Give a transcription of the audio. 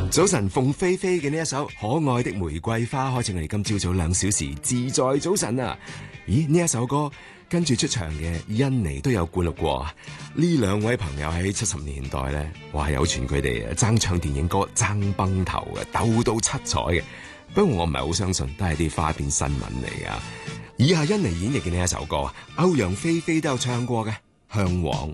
早晨，鳳飛飛嘅呢一首可愛的玫瑰花開始我哋今朝早2小時自在早晨啊！咦，呢一首歌跟住出場嘅甄妮都有灌錄過。呢兩位朋友喺70年代咧，哇，有傳佢哋爭唱電影歌爭崩頭嘅，鬥到七彩嘅。不過我唔係好相信，都係啲花邊新聞嚟噶。以下甄妮演繹嘅呢一首歌，歐陽菲菲都有唱過嘅《向往》。